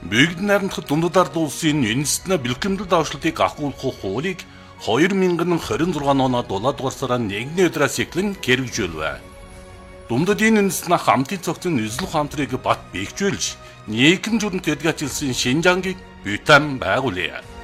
Бүгд найрамдах дундад ард улсын үндэстэн бэлтгэмдэл давшлтыг агуулах хуулийг 2026 оноо 7 дугаар сарын 1-ний өдрөөс эхлэн хэрэгжүүлвэ. Дундадын үндэстэн хамтын цогцын эзлэх хамтрыг бат бэхжүүлж, нийгэм жүрэнд эдгэжсэн Шинжангийг Бутан байгуулъя.